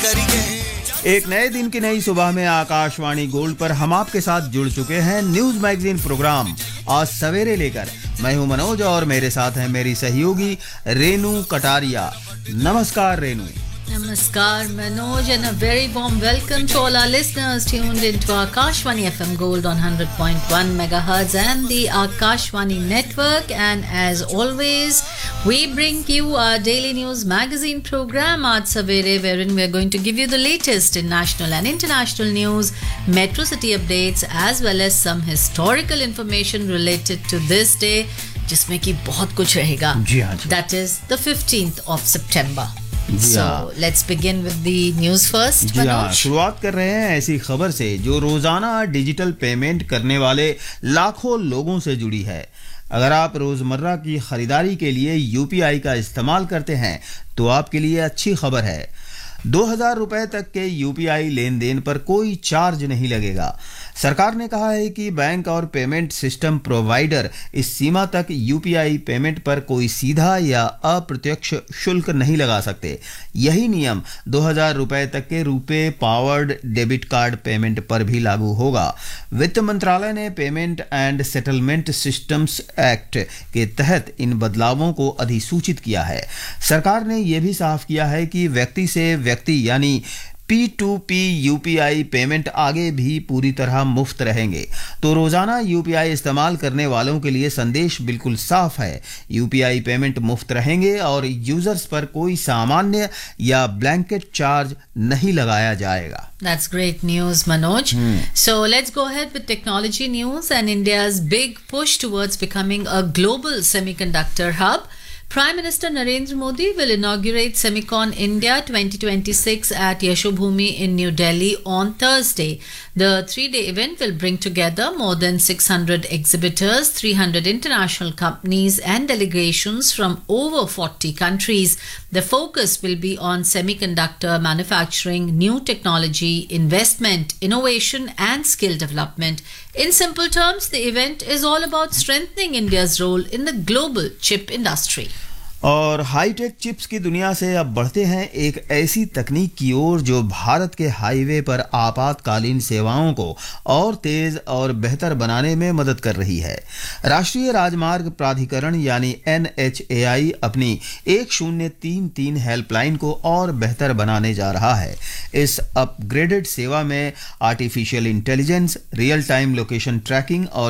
एक नए दिन की नई सुबह में आकाशवाणी गोल्ड पर हम आपके साथ जुड़ चुके हैं न्यूज मैगजीन प्रोग्राम आज सवेरे लेकर। मैं हूं मनोज और मेरे साथ हैं मेरी सहयोगी रेनू कटारिया। नमस्कार Renu. Namaskar Manoj and a very warm welcome to all our listeners tuned into Akashvani FM Gold on 100.1 megahertz and the Akashvani network, and as always we bring you our daily news magazine program Aaj Savere, wherein we are going to give you the latest in national and international news, metro city updates as well as some historical information related to this day जिसमें कि बहुत कुछ रहेगा। जी हाँ जी। That is the 15th of September. So let's begin with the news first. जी हाँ, शुरुआत कर रहे हैं ऐसी खबर से जो रोजाना डिजिटल पेमेंट करने वाले लाखों लोगों से जुड़ी है। अगर आप रोजमर्रा की खरीदारी के लिए यूपीआई का इस्तेमाल करते हैं तो आपके लिए अच्छी खबर है। 2000 रुपए तक के यूपीआई लेन देन पर कोई चार्ज नहीं लगेगा। सरकार ने कहा है कि बैंक और पेमेंट सिस्टम प्रोवाइडर इस सीमा तक यूपीआई पेमेंट पर कोई सीधा या अप्रत्यक्ष शुल्क नहीं लगा सकते। यही नियम 2000 रुपए तक के RuPay powered debit card payment पर भी लागू होगा। वित्त मंत्रालय ने payment and settlement systems act के तहत इन बदलावों को अधिसूचित किया है। सरकार ने यह भी साफ किया है कि व्यक्ति से व्यक्ति यानी P2P यूपीआई पेमेंट आगे भी पूरी तरह मुफ्त रहेंगे। तो रोजाना यूपीआई इस्तेमाल करने वालों के लिए संदेश बिल्कुल साफ है। यूपीआई पेमेंट मुफ्त रहेंगे और यूजर्स पर कोई सामान्य या ब्लैंकेट चार्ज नहीं लगाया जाएगा। That's great news, Manoj. So let's go ahead with technology news and India's big push towards becoming a global semiconductor hub. Prime Minister Narendra Modi will inaugurate Semicon India 2026 at Yashobhoomi in New Delhi on Thursday. The three-day event will bring together more than 600 exhibitors, 300 international companies and delegations from over 40 countries. The focus will be on semiconductor manufacturing, new technology, investment, innovation and skill development. In simple terms, the event is all about strengthening India's role in the global chip industry. और hi tech chips की दुनिया से अब बढ़ते हैं एक ऐसी तकनीक की ओर जो भारत के हाईवे पर आपातकालीन सेवाओं को और तेज और बेहतर बनाने में मदद कर रही है। राष्ट्रीय राजमार्ग प्राधिकरण यानी NHAI अपनी 1033 हेल्पलाइन को और बेहतर बनाने जा रहा है। इस अपग्रेडेड सेवा में artificial intelligence, real time location tracking और